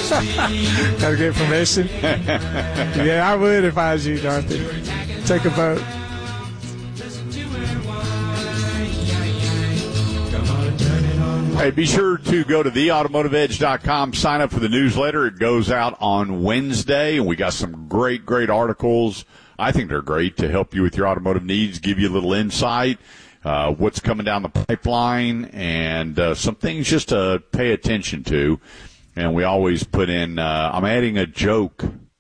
Got to get permission? Yeah, I would if I was you, Dorothy. Take a vote. Hey, be sure to go to theautomotiveedge.com, sign up for the newsletter. It goes out on Wednesday, and we got some great articles. I think they're great to help you with your automotive needs, give you a little insight, what's coming down the pipeline, and some things just to pay attention to. And we always put in, I'm adding a joke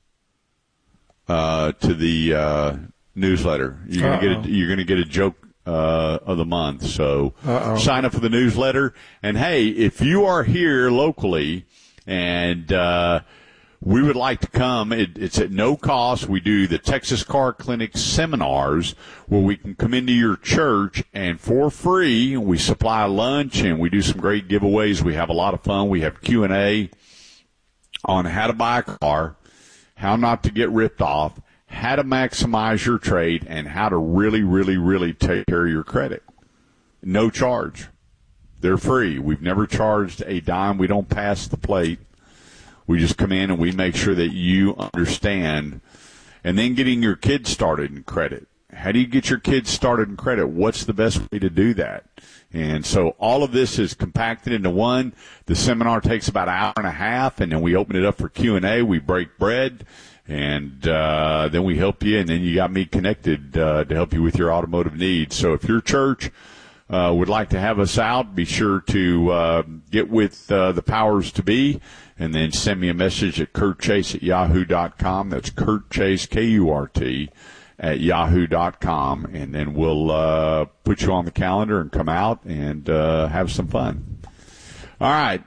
to the newsletter. You're going to get a joke of the month. So sign up for the newsletter. And, hey, if you are here locally and we would like to come, it's at no cost. We do the Texas Car Clinic seminars where we can come into your church and for free we supply lunch and we do some great giveaways. We have a lot of fun. We have Q&A on how to buy a car, how not to get ripped off, how to maximize your trade, and how to really, really, really take care of your credit. No charge. They're free. We've never charged a dime. We don't pass the plate. We just come in and we make sure that you understand. And then getting your kids started in credit. How do you get your kids started in credit? What's the best way to do that? And so all of this is compacted into one. The seminar takes about an hour and a half, and then we open it up for Q&A. We break bread. And then we help you, and then you got me connected to help you with your automotive needs. So if your church would like to have us out, be sure to get with the powers to be, and then send me a message at kurtchase@yahoo.com. That's Kurt Chase, K-U-R-T, at yahoo.com, and then we'll put you on the calendar and come out and have some fun. All right.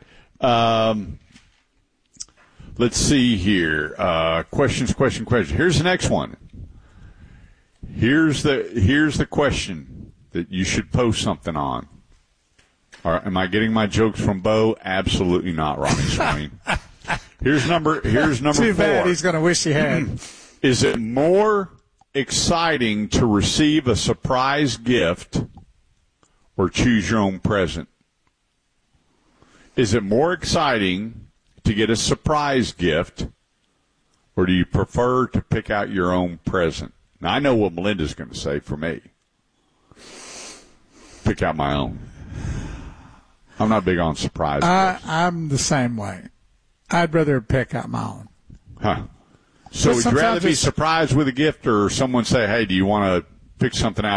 Let's see here. Questions. Here's the next one. Here's the question that you should post something on. All right, am I getting my jokes from Bo? Absolutely not, Ronnie Swain. Here's number Too 4. bad. He's going to wish he had. Is it more exciting to receive a surprise gift or choose your own present? Is it more exciting to get a surprise gift, or do you prefer to pick out your own present? Now, I know what Melinda's going to say for me. Pick out my own. I'm not big on surprise gifts. I'm the same way. I'd rather pick out my own. Huh. So would you rather be surprised with a gift or someone say, hey, do you want to pick something out